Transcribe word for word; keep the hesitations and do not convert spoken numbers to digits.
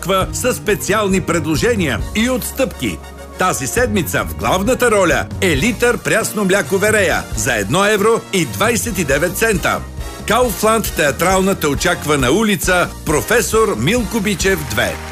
със специални предложения и отстъпки. Тази седмица в главната роля е литър прясно мляко Верея за едно евро и двайсет и девет цента. Кауфланд театрална те очаква на улица Професор Милко Бичев две.